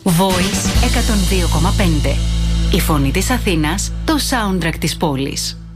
Voice 102,5. Η φωνή της Αθήνας, το soundtrack της πόλης.